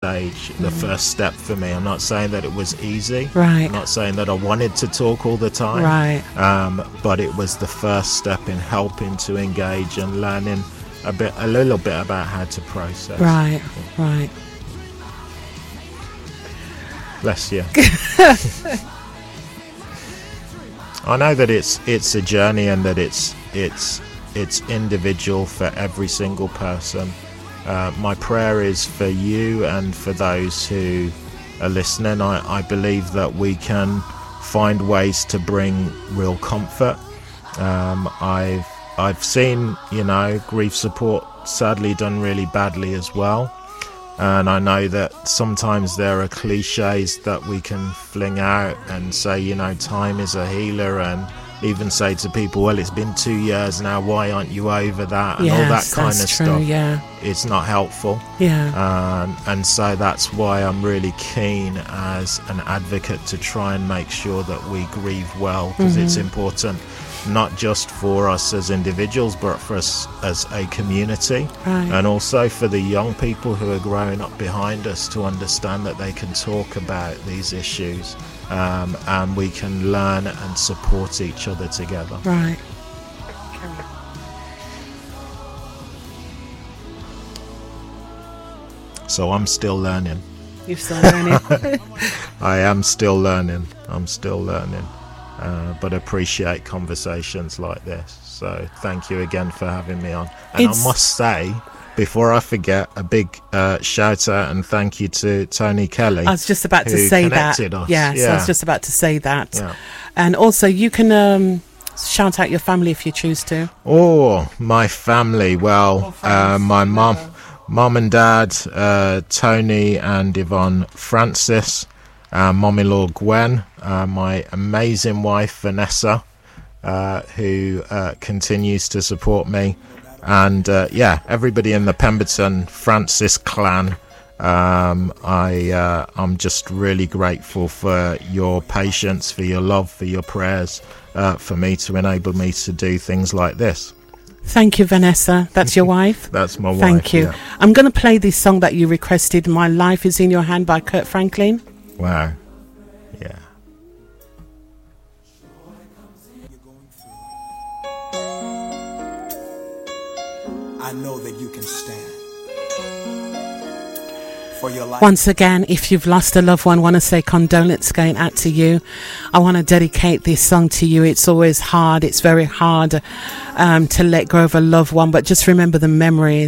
stage, the first step for me. I'm not saying that it was easy. Right. I'm not saying that I wanted to talk all the time. Right. But it was the first step in helping to engage and learning a little bit about how to process. Right. Right. Bless you. I know that it's a journey and that it's individual for every single person. My prayer is for you and for those who are listening. I believe that we can find ways to bring real comfort. I've seen, grief support sadly done really badly as well. And I know that sometimes there are cliches that we can fling out and say, time is a healer, and even say to people, well, it's been 2 years now, why aren't you over that? And all that kind of stuff. Yeah. It's not helpful. Yeah. And so that's why I'm really keen as an advocate to try and make sure that we grieve well, because it's important not just for us as individuals, but for us as a community. Right. And also for the young people who are growing up behind us to understand that they can talk about these issues, and we can learn and support each other together. Right. So I'm still learning. You're still learning. I am still learning. I'm still learning. But appreciate conversations like this. So thank you again for having me on. And I must say, before I forget, a big shout out and thank you to Tony Kelly. I was just about to say that. Yes, I was just about to say that. Yeah. And also, you can shout out your family if you choose to. Oh, my family. Well, my mum and dad, Tony and Yvonne Francis. Mum-in-law Gwen, my amazing wife Vanessa, who continues to support me, and everybody in the Pemberton Francis clan. I'm just really grateful for your patience, for your love, for your prayers, for me to enable me to do things like this. Thank you, Vanessa. That's your wife? That's my wife. Thank you. Yeah. I'm going to play this song that you requested, My Life Is In Your Hand by Kirk Franklin. Wow. Yeah. I know that you can stand for your life. Once again, if you've lost a loved one, I want to say condolence going out to you. I want to dedicate this song to you. It's always hard. It's very hard to let go of a loved one, but just remember the memories